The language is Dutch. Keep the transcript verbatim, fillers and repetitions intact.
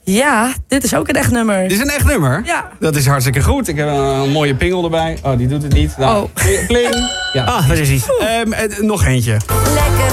Ja, dit is ook een echt nummer. Dit is een echt nummer? Ja. Dat is hartstikke goed. Ik heb een mooie pingel erbij. Oh, die doet het niet. Nou, oh. Pling. Ja. Ah, daar is hij. Um, uh, nog eentje. Lekker